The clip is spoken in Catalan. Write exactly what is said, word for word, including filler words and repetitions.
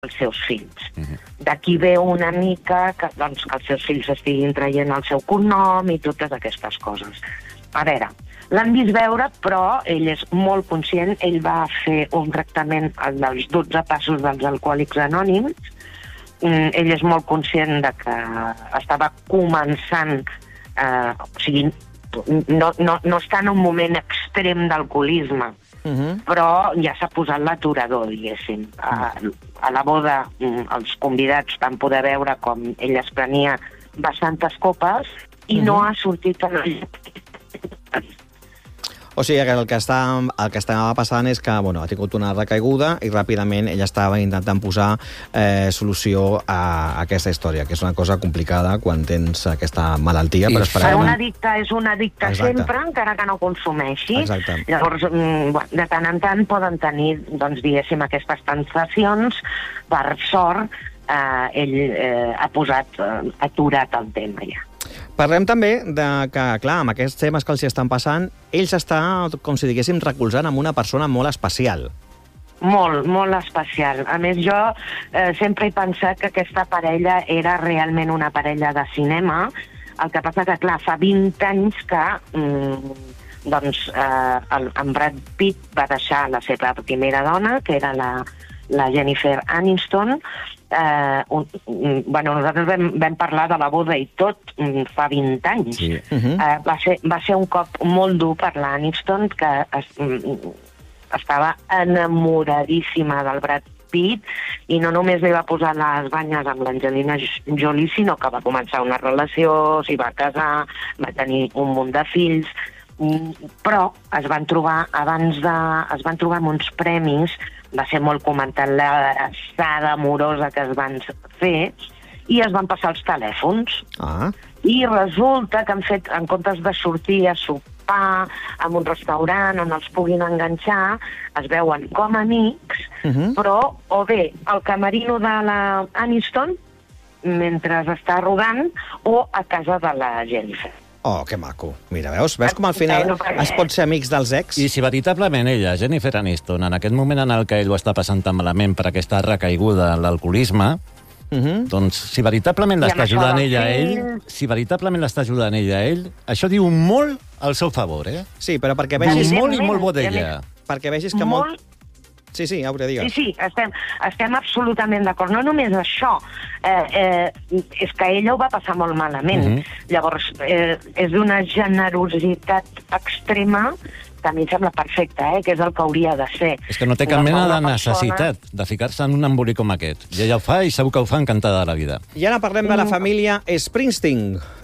els seus fills. Uh-huh. D'aquí ve una mica que, doncs, que els seus fills estiguin traient el seu cognom i totes aquestes coses. A veure, l'han vist veure, però ell és molt conscient, ell va fer un tractament dels dotze passos dels alcohòlics anònims, mm, ell és molt conscient de que estava començant, eh, o sigui, no, no, no està en un moment extrem d'alcoholisme, Uh-huh. però ja s'ha posat l'aturador, diguéssim. A, a la boda els convidats van poder veure com ell es prenia bastantes copes i uh-huh. no ha sortit a la... O sigui que el que, està, el que estava passant és que bueno, ha tingut una recaiguda i ràpidament ella estava intentant posar eh, solució a, a aquesta història, que és una cosa complicada quan tens aquesta malaltia. Sí. Però esperem... Un addicte és un addicte Exacte. sempre, encara que no consumeixi. Exacte. Llavors, de tant en tant poden tenir, doncs, diguéssim, aquestes sensacions. Per sort, eh, ell eh, ha posat, eh, aturat el tema ja. Parlem també de que, clar, amb aquests temes que els estan passant, ell s'està, com si diguéssim, recolzant amb una persona molt especial. Molt, molt especial. A més, jo eh, sempre he pensat que aquesta parella era realment una parella de cinema. El que passa que, clar, fa vint anys que mm, doncs, eh, el, en Brad Pitt va deixar la seva primera dona, que era la, la Jennifer Aniston. Eh, un, un, bueno, nosaltres vam, vam parlar de la boda i tot um, fa vint anys. Sí. Uh-huh. eh, va, ser, va ser un cop molt dur per l'Aniston, que es, um, estava enamoradíssima del Brad Pitt i no només li va posar les banyes amb l'Angelina Jolie, sinó que va començar una relació, s'hi va casar, va tenir un munt de fills, um, però es van trobar abans de... es van trobar amb uns premis. Va ser molt comentat l'abraçada amorosa que es van fer i es van passar els telèfons. Ah. I resulta que han fet, en comptes de sortir a sopar en un restaurant on els puguin enganxar, es veuen com amics, uh-huh. però o bé el camerino de la Aniston mentre està rodant o a casa de la Jennifer. Oh, que maco. Mira, veus? Veus com al final es pot ser amics dels ex? I si veritablement ella, Jennifer Aniston, en aquest moment en el que ell ho està passant tan malament per aquesta recaiguda en l'alcoholisme, uh-huh. doncs si veritablement l'està ajudant ella a ell, si veritablement l'està ajudant ella a ell, això diu molt al seu favor, eh? Sí, però perquè vegis... Diu molt i molt bo d'ella. Perquè vegis que molt... molt... Sí, sí, Àurea, digues. Sí, sí, estem, estem absolutament d'acord. No només això, eh, eh, és que ella ho va passar molt malament. Uh-huh. Llavors, eh, és d'una generositat extrema que a mi em sembla perfecte, eh, que és el que hauria de ser. És que no té cap mena de necessitat persona... de ficar-se en un embolic com aquest. I ella ho fa i segur que ho fa encantada de la vida. I ara parlem de la família Springsteen.